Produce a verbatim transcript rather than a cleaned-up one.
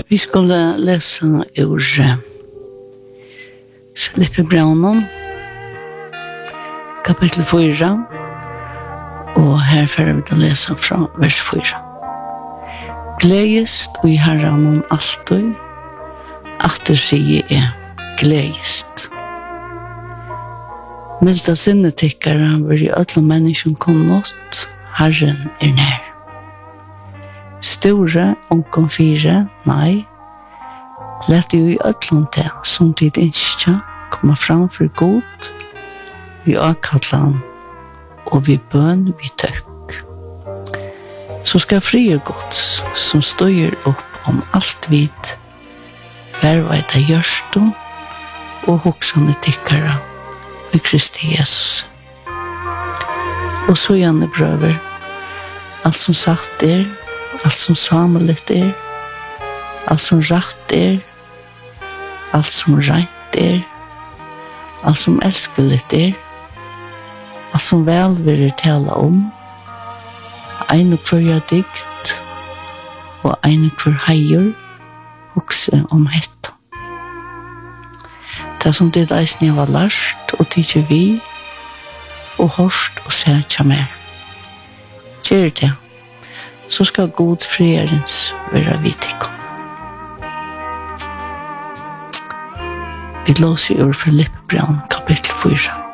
Vi skulle läsa ur Filippe Braunen, kapitel fyra, och här får vi att läsa från vers fyra. Glädjest och i Herren om alltid, achter sig är glädjest. Milda sinnetikkare vil i ödla människan kunnot, Herren er nær. Store, onkom fire, nei, lett jo i ödlom til, som tid innskja, komma fram for god, vi akkallan, og vi bøn, vi tøk. Så skal frie gods, som støyer opp om alt vid, verveida gjørstum, og hoksane tikkara, med Kristi Jesus. Og så gjerne brøver, alt som sagt er, alt som samlet er, alt som rakt er, alt som reit er, alt som elskeligt er, alt som vel vil tale om, ein og hver dikt, og ein og hver heier, hokse om hett. Det som det eisne var lært og tidsi vi, og hårst og sætja mer. Gjør det, så skal god frierens være vidtikom. Vi låser ur Filippe Braun, kapitel fyra.